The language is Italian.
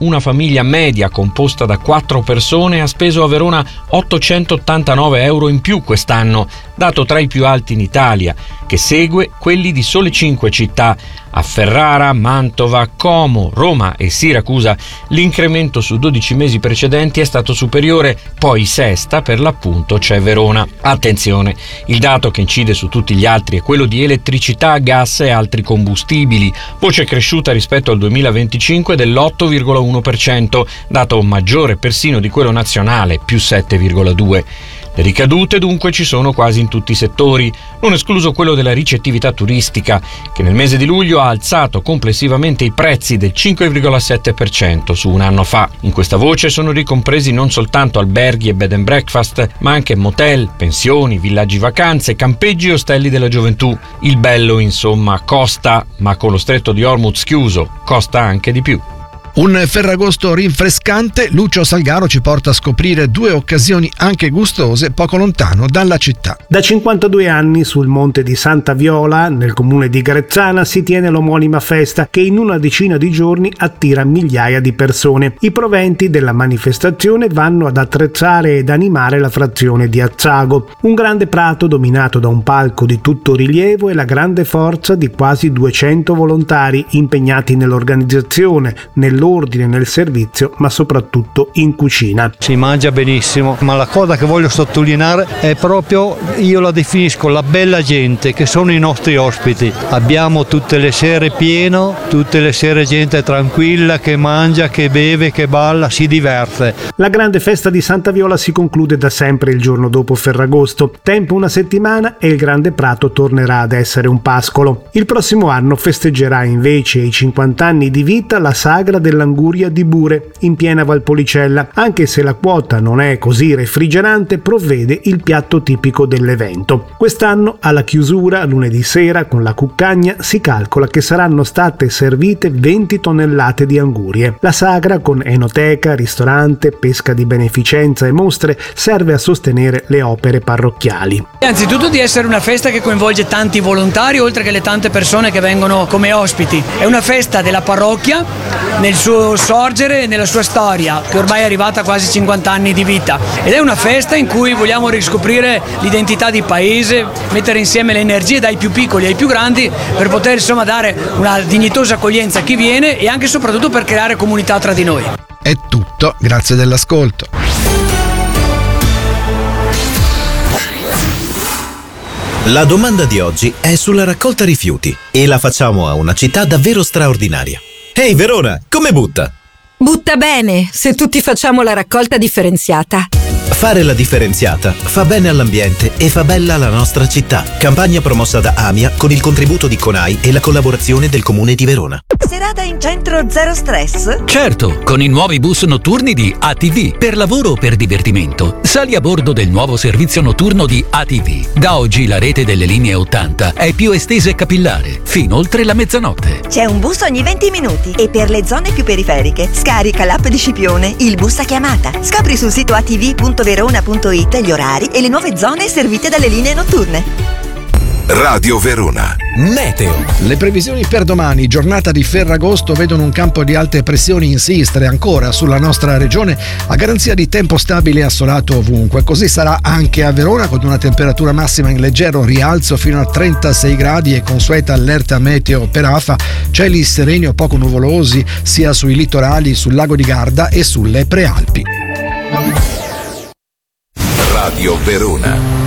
una famiglia media composta da 4 persone ha speso a Verona 889 euro in più quest'anno, dato tra i più alti in Italia, che segue quelli di sole 5 città. A Ferrara, Mantova, Como, Roma e Siracusa l'incremento su 12 mesi precedenti è stato superiore, poi sesta per l'appunto c'è Verona. Attenzione, il dato che incide su tutti gli altri è quello di elettricità, gas e altri combustibili, voce cresciuta rispetto al 2025 dell'8,1%, dato maggiore persino di quello nazionale, più 7,2%. Le ricadute dunque ci sono quasi in tutti i settori, non escluso quello della ricettività turistica, che nel mese di luglio ha alzato complessivamente i prezzi del 5,7% su un anno fa. In questa voce sono ricompresi non soltanto alberghi e bed and breakfast, ma anche motel, pensioni, villaggi vacanze, campeggi e ostelli della gioventù. Il bello, insomma, costa, ma con lo stretto di Hormuz chiuso, costa anche di più. Un Ferragosto rinfrescante, Lucio Salgaro ci porta a scoprire 2 occasioni anche gustose poco lontano dalla città. Da 52 anni sul monte di Santa Viola, nel comune di Grezzana, si tiene l'omonima festa che in una decina di giorni attira migliaia di persone. I proventi della manifestazione vanno ad attrezzare ed animare la frazione di Azzago, un grande prato dominato da un palco di tutto rilievo e la grande forza di quasi 200 volontari impegnati nell'organizzazione, nell'ordine, nel servizio, ma soprattutto in cucina. Si mangia benissimo, ma la cosa che voglio sottolineare è proprio, io la definisco la bella gente che sono i nostri ospiti. Abbiamo tutte le sere pieno, tutte le sere gente tranquilla che mangia, che beve, che balla, si diverte. La grande festa di Santa Viola si conclude da sempre il giorno dopo Ferragosto. Tempo una settimana e il grande prato tornerà ad essere un pascolo. Il prossimo anno festeggerà invece i 50 anni di vita la sagra dell'Anguria di Bure, in piena Valpolicella. Anche se la quota non è così refrigerante, provvede il piatto tipico dell'evento. Quest'anno, alla chiusura, lunedì sera, con la cuccagna, si calcola che saranno state servite 20 tonnellate di angurie. La sagra, con enoteca, ristorante, pesca di beneficenza e mostre, serve a sostenere le opere parrocchiali. Anzitutto di essere una festa che coinvolge tanti volontari, oltre che le tante persone che vengono come ospiti. È una festa della parrocchia, nel suo sorgere e nella sua storia, che ormai è arrivata a quasi 50 anni di vita, ed è una festa in cui vogliamo riscoprire l'identità di paese, mettere insieme le energie dai più piccoli ai più grandi per poter insomma dare una dignitosa accoglienza a chi viene e anche e soprattutto per creare comunità tra di noi. È tutto, grazie dell'ascolto. La domanda di oggi è sulla raccolta rifiuti e la facciamo a una città davvero straordinaria. Ehi Verona, come butta? Butta bene, se tutti facciamo la raccolta differenziata. Fare la differenziata fa bene all'ambiente e fa bella la nostra città. Campagna promossa da AMIA con il contributo di CONAI e la collaborazione del Comune di Verona. Serata in centro zero stress? Certo, con i nuovi bus notturni di ATV. Per lavoro o per divertimento, sali a bordo del nuovo servizio notturno di ATV. Da oggi la rete delle linee 80 è più estesa e capillare, fino oltre la mezzanotte. C'è un bus ogni 20 minuti e per le zone più periferiche scarica l'app di Scipione, il bus a chiamata. Scopri sul sito atv.verona.it gli orari e le nuove zone servite dalle linee notturne. Radio Verona. Meteo. Le previsioni per domani, giornata di Ferragosto, vedono un campo di alte pressioni insistere ancora sulla nostra regione a garanzia di tempo stabile e assolato ovunque. Così sarà anche a Verona, con una temperatura massima in leggero rialzo fino a 36 gradi e consueta allerta meteo per afa, cieli sereni o poco nuvolosi sia sui litorali, sul lago di Garda e sulle prealpi. Radio Verona.